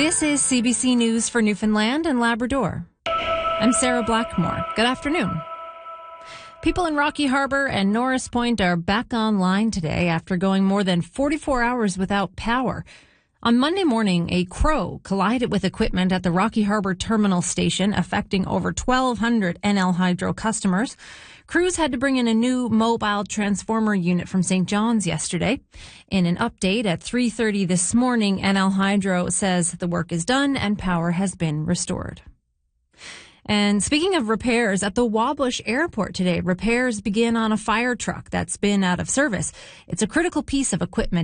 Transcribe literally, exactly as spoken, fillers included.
This is C B C News for Newfoundland and Labrador. I'm Sarah Blackmore. Good afternoon. People in Rocky Harbour and Norris Point are back online today after going more than forty-four hours without power. On Monday morning, a crow collided with equipment at the Rocky Harbour Terminal Station, affecting over twelve hundred N L Hydro customers. Crews had to bring in a new mobile transformer unit from Saint John's yesterday. In an update at three thirty this morning, N L Hydro says the work is done and power has been restored. And speaking of repairs, at the Wabush Airport today, repairs begin on a fire truck that's been out of service. It's a critical piece of equipment